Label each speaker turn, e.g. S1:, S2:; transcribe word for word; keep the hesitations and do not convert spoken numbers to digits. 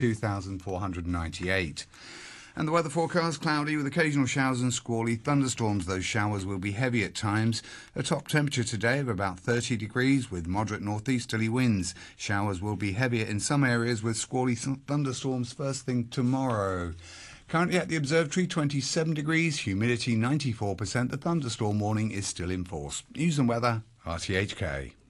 S1: two thousand four hundred ninety-eight. And the weather forecast, cloudy with occasional showers and squally thunderstorms. Those showers will be heavy at times. A top temperature today of about thirty degrees with moderate northeasterly winds. Showers will be heavier in some areas with squally thunderstorms first thing tomorrow. Currently at the observatory, twenty-seven degrees, humidity ninety-four percent. The thunderstorm warning is still in force. News and weather, R T H K.